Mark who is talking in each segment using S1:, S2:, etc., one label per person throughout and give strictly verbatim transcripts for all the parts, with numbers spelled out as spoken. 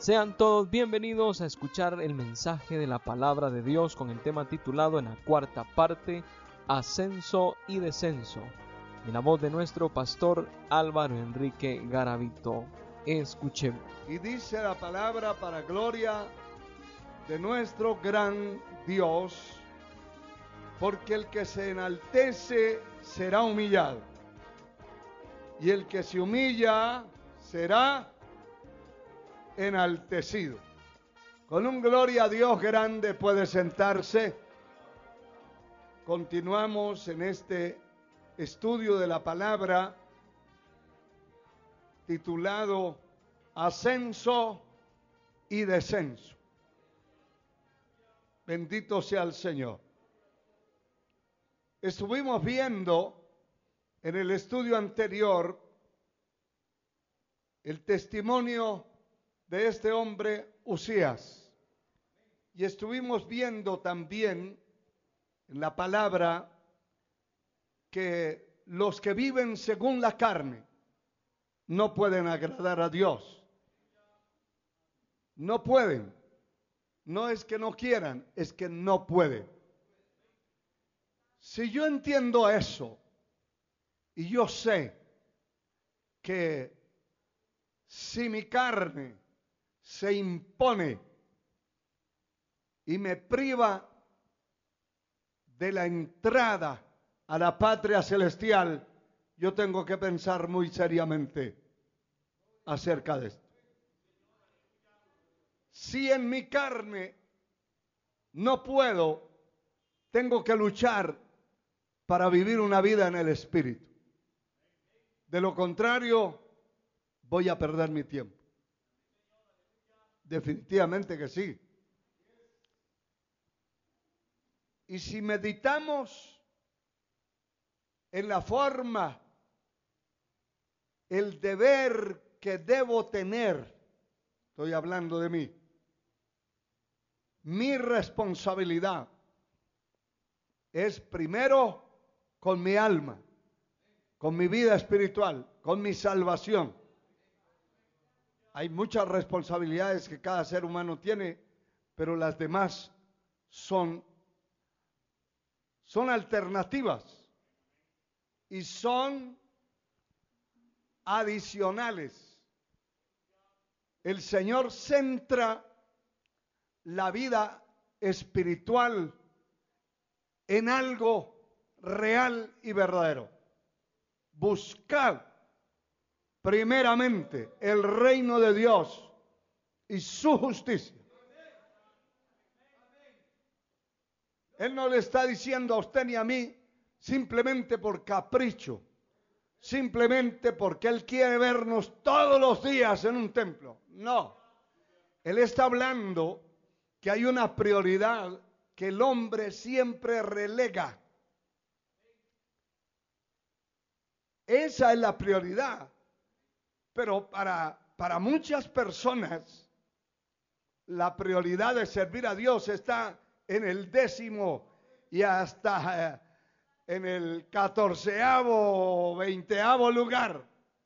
S1: Sean todos bienvenidos a escuchar el mensaje de la palabra de Dios con el tema titulado en la cuarta parte, Ascenso y Descenso, en la voz de nuestro pastor Álvaro Enrique Garavito. Escuchemos.
S2: Y dice la palabra para gloria de nuestro gran Dios, porque el que se enaltece será humillado, y el que se humilla será enaltecido. Con un gloria a Dios grande puede sentarse. Continuamos en este estudio de la palabra titulado Ascenso y Descenso. Bendito sea el Señor. Estuvimos viendo en el estudio anterior el testimonio de este hombre Uzías, y estuvimos viendo también en la palabra que los que viven según la carne no pueden agradar a Dios. No pueden. No es que no quieran, es que no pueden. Si yo entiendo eso y yo sé que si mi carne se impone y me priva de la entrada a la patria celestial, yo tengo que pensar muy seriamente acerca de esto. Si en mi carne no puedo, tengo que luchar para vivir una vida en el Espíritu. De lo contrario, voy a perder mi tiempo. Definitivamente que sí. Y si meditamos en la forma, el deber que debo tener, estoy hablando de mí, mi responsabilidad es primero con mi alma, con mi vida espiritual, con mi salvación. Hay muchas responsabilidades que cada ser humano tiene, pero las demás son, son alternativas y son adicionales. El Señor centra la vida espiritual en algo real y verdadero. Buscad primeramente el reino de Dios y su justicia. Él no le está diciendo a usted ni a mí simplemente por capricho, simplemente porque Él quiere vernos todos los días en un templo. No, Él está hablando que hay una prioridad que el hombre siempre relega. Esa es la prioridad. Pero para, para muchas personas, la prioridad de servir a Dios está en el décimo y hasta en el catorceavo o veinteavo lugar.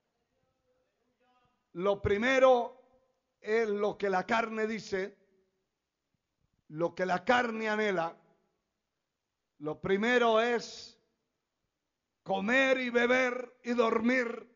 S2: Lo primero es lo que la carne dice, lo que la carne anhela. Lo primero es comer y beber y dormir.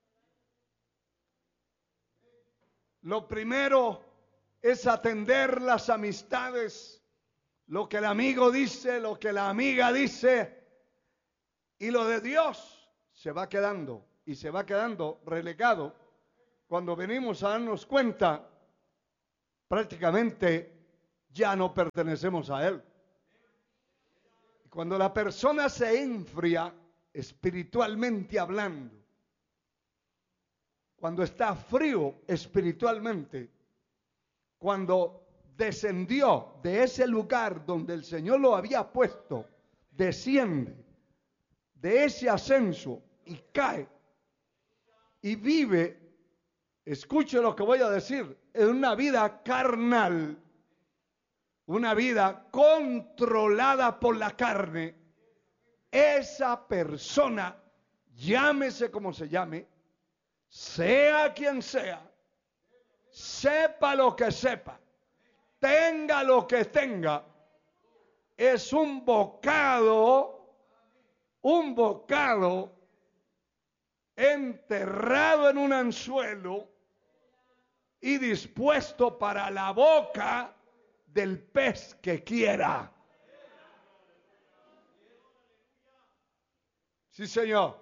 S2: Lo primero es atender las amistades, lo que el amigo dice, lo que la amiga dice, y lo de Dios se va quedando y se va quedando relegado. Cuando venimos a darnos cuenta, prácticamente ya no pertenecemos a Él. Y cuando la persona se enfría, espiritualmente hablando, cuando está frío espiritualmente, cuando descendió de ese lugar donde el Señor lo había puesto, desciende de ese ascenso y cae y vive, escuche lo que voy a decir, en una vida carnal, una vida controlada por la carne. Esa persona, llámese como se llame, sea quien sea, sepa lo que sepa, tenga lo que tenga, es un bocado, un bocado enterrado en un anzuelo y dispuesto para la boca del pez que quiera. Sí, Señor.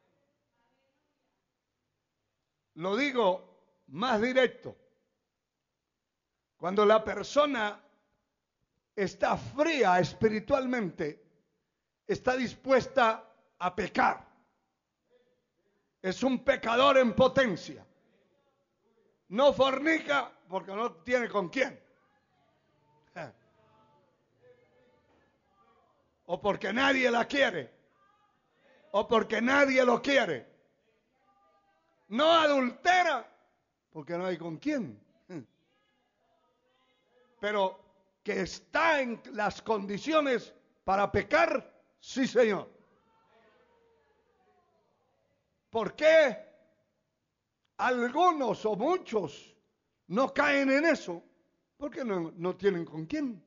S2: Lo digo más directo. Cuando la persona está fría espiritualmente, está dispuesta a pecar. Es un pecador en potencia. No fornica porque no tiene con quién. O porque nadie la quiere. O porque nadie lo quiere. No adultera porque no hay con quién. Pero que está en las condiciones para pecar, sí, Señor. ¿Por qué algunos o muchos no caen en eso? Porque no, no tienen con quién.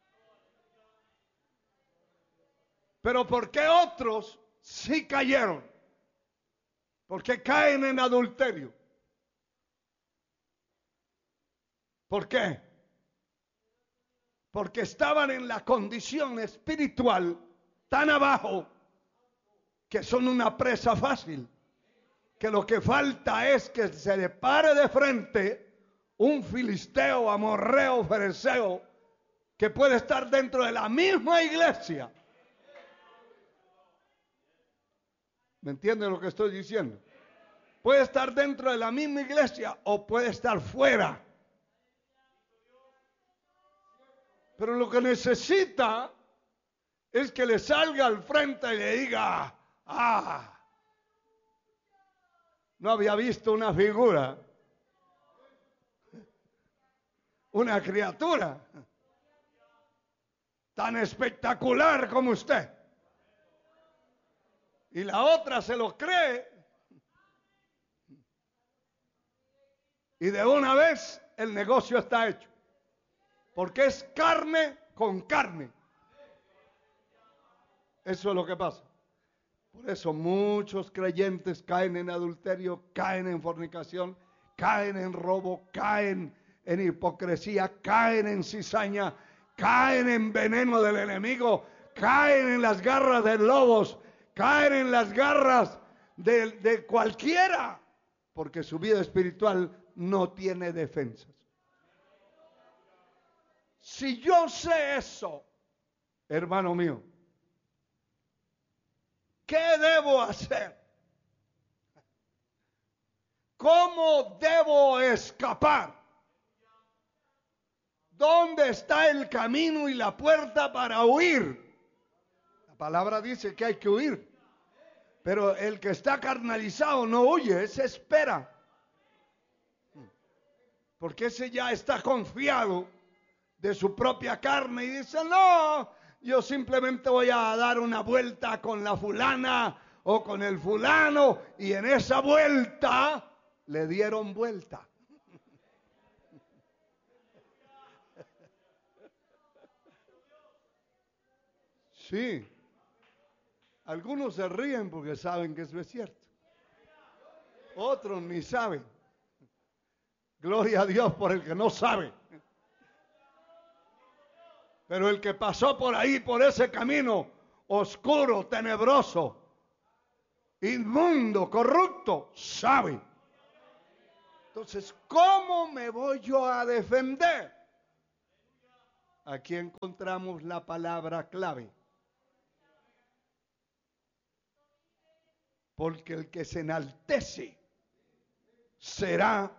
S2: Pero ¿por qué otros sí cayeron? Porque caen en adulterio. ¿Por qué? Porque estaban en la condición espiritual tan abajo que son una presa fácil. Que lo que falta es que se le pare de frente un filisteo, amorreo, fereceo, que puede estar dentro de la misma iglesia. ¿Me entienden lo que estoy diciendo? Puede estar dentro de la misma iglesia o puede estar fuera. Pero lo que necesita es que le salga al frente y le diga, ah, no había visto una figura, una criatura tan espectacular como usted. Y la otra se lo cree. Y de una vez el negocio está hecho. Porque es carne con carne. Eso es lo que pasa. Por eso muchos creyentes caen en adulterio, caen en fornicación, caen en robo, caen en hipocresía, caen en cizaña, caen en veneno del enemigo, caen en las garras de lobos, caen en las garras de, de cualquiera, porque su vida espiritual no tiene defensas. Si yo sé eso, hermano mío, ¿qué debo hacer? ¿Cómo debo escapar? ¿Dónde está el camino y la puerta para huir? La palabra dice que hay que huir. Pero el que está carnalizado no huye, ese espera. Porque ese ya está confiado de su propia carne y dice, no, yo simplemente voy a dar una vuelta con la fulana o con el fulano, y en esa vuelta le dieron vuelta. Sí, algunos se ríen porque saben que eso es cierto. Otros ni saben. Gloria a Dios por el que no sabe. Pero el que pasó por ahí, por ese camino oscuro, tenebroso, inmundo, corrupto, sabe. Entonces, ¿cómo me voy yo a defender? Aquí encontramos la palabra clave. Porque el que se enaltece será